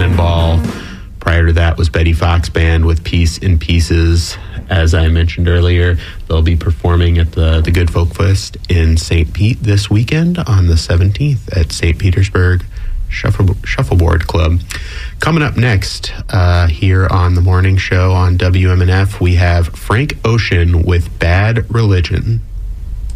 Cannonball. Prior to that was Betty Fox Band with Piece in Pieces. As I mentioned earlier, they'll be performing at the Good Folk Fest in St. Pete this weekend on the 17th at St. Petersburg Shuffleboard Club. Coming up next here on the morning show on WMNF, we have Frank Ocean with Bad Religion.